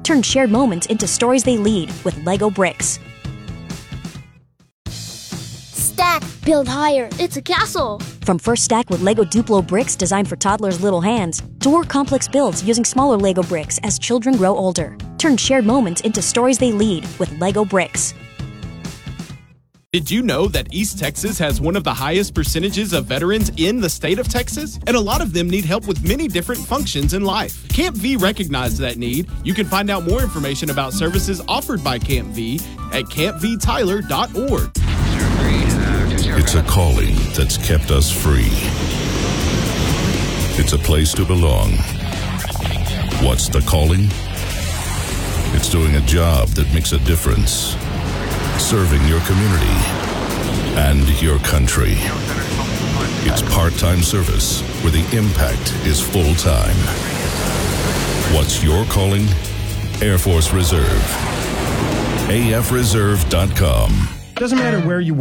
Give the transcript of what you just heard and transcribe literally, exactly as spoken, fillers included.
Turn shared moments into stories they lead with Lego bricks. Stack, build higher. It's a castle. From first stack with Lego Duplo bricks designed for toddlers' little hands, to more complex builds using smaller Lego bricks as children grow older. Turn shared moments into stories they lead with Lego bricks. Did you know that East Texas has one of the highest percentages of veterans in the state of Texas? And a lot of them need help with many different functions in life. Camp V recognized that need. You can find out more information about services offered by Camp V at camp v tyler dot org. It's a calling that's kept us free. It's a place to belong. What's the calling? It's doing a job that makes a difference. Serving your community and your country. It's part-time service where the impact is full-time. What's your calling? Air Force Reserve. A F reserve dot com. Doesn't matter where you